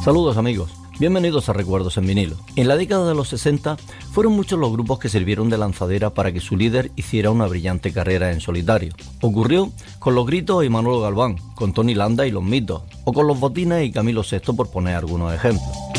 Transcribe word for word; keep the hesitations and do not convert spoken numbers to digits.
Saludos amigos, bienvenidos a Recuerdos en Vinilo. En la década de los sesenta fueron muchos los grupos que sirvieron de lanzadera para que su líder hiciera una brillante carrera en solitario. Ocurrió con Los Gritos y Manolo Galván, con Tony Landa y Los Mitos, o con Los Botines y Camilo sexto, por poner algunos ejemplos.